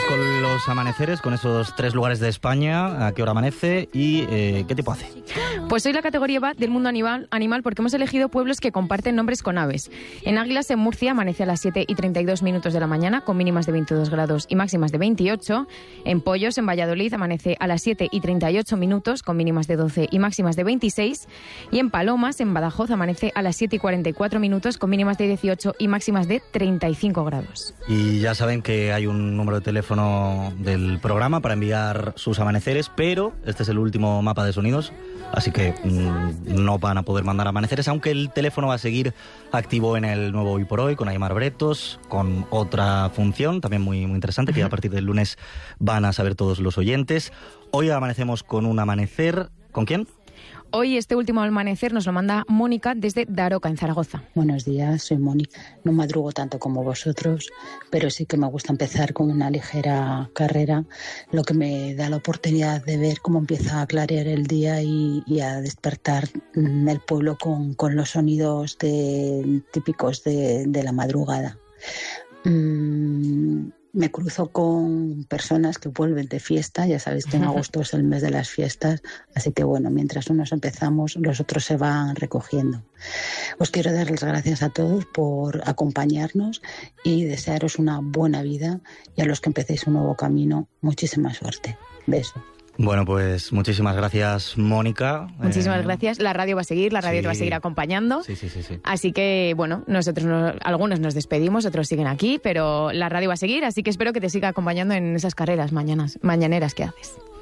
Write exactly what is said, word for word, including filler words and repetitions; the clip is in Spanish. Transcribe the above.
con los amaneceres, con esos tres lugares de España. ¿A qué hora amanece y eh, qué tiempo hace? Pues soy la categoría B A del mundo animal, animal porque hemos elegido pueblos que comparten nombres con aves. En Águilas, en Murcia, amanece a las siete y treinta y dos minutos de la mañana, con mínimas de veintidós grados y máximas de veintiocho. En Pollos, en Valladolid, amanece a las siete y treinta y ocho minutos, con mínimas de doce y máximas de veintiséis. Y en Palomas, en Badajoz, amanece a las siete y cuarenta y cuatro minutos, con mínimas de dieciocho y máximas de treinta y cinco grados. Y ya saben que hay un número de teléfono del programa para enviar sus amaneceres, pero este es el último mapa de sonidos, así que mmm, no van a poder mandar amaneceres, aunque el teléfono va a seguir activo en el nuevo Hoy por Hoy, con Aimar Bretos, con otra función también muy, muy interesante, que a partir del lunes van a saber todos los oyentes. Hoy amanecemos con un amanecer. ¿Con quién? Hoy este último amanecer nos lo manda Mónica desde Daroca, en Zaragoza. Buenos días, soy Mónica. No madrugo tanto como vosotros, pero sí que me gusta empezar con una ligera carrera, lo que me da la oportunidad de ver cómo empieza a clarear el día y, y a despertar el pueblo con, con los sonidos de, típicos de, de la madrugada. Mm, Me cruzo con personas que vuelven de fiesta. Ya sabéis que en agosto es el mes de las fiestas, así que bueno, mientras unos empezamos, los otros se van recogiendo. Os quiero dar las gracias a todos por acompañarnos y desearos una buena vida, y a los que empecéis un nuevo camino, muchísima suerte. Beso. Bueno, pues muchísimas gracias, Mónica. Muchísimas eh... gracias. La radio va a seguir, la radio sí. te va a seguir acompañando. Sí, sí, sí, sí. Así que, bueno, nosotros no, algunos nos despedimos, otros siguen aquí, pero la radio va a seguir, así que espero que te siga acompañando en esas carreras mañanas, mañaneras que haces.